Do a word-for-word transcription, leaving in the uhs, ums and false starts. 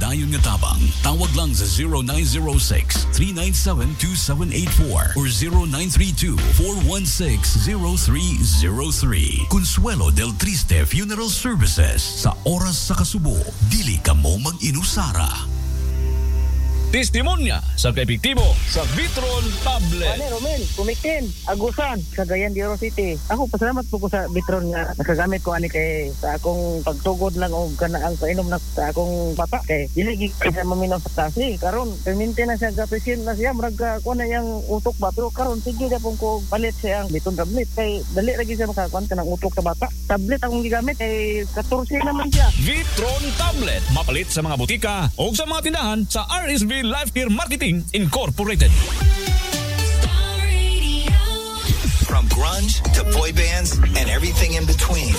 dayon nga tabang. Tawag lang sa zero nine zero six, three nine seven, two seven eight four or zero nine three two, four one six, zero three zero three. Consuelo del Triste Funeral Services. Sa oras sa kasubo, dili ka mo mag-inusara. Testimonya sa kaepektibo sa Vitron Tablet. Ano, Romel, Pumikin, Agusan, Cagayan de Oro City. Ako, pasalamat po ko sa Vitron nga nakagamit ko ani kay sa akong pagtugod lang o kanaang painom na sa akong papa. Kay, iligi sa maminaw sa klase. Karon, perminte na siya, gapresyon na siya, marag ko na yung utok ba. Pero karon, sige na pong ko palit siya ang Vitron Tablet. Kay, dali lagi siya makakuan ka ng utok sa bata. Tablet akong gigamit, kay fourteen naman siya. Vitron Tablet. Mapalit sa mga butika o sa mga tindahan sa R S V Life Care Marketing Incorporated. From grunge to boy bands and everything in between.